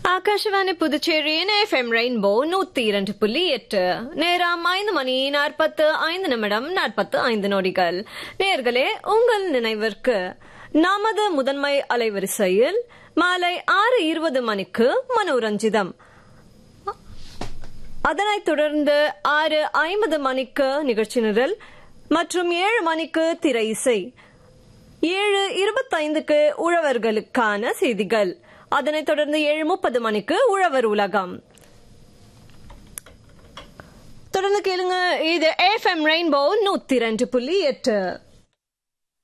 Akashvani ಪುದುಚೇರಿயின் FM rainbow 102.8 நேரம் 5:45 நேர்களே, உங்கள் நினைவிற்கு நமது முதன்மை அலைவரிசையில் மாலை 6:20 மணிக்கு மனோரஞ்சிதம், அதனைத் தொடர்ந்து 6:50 மணிக்கு நிகழ்ச்சி நிரல் மற்றும் 7 மணிக்கு திரை இசை, 7:25க்கு உழவர்களுக்கான செய்திகள், அதனைத் தொடர்ந்து 7:30 மணிக்கு உழவர் உலகம். தொடர்ந்து கேளுங்க, இது FM ரெயின்போ 102.8.